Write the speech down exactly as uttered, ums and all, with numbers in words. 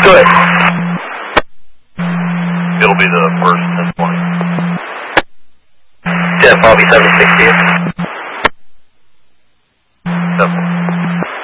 Good. It'll be the first ten twenty. Jeff, I'll be seven sixty.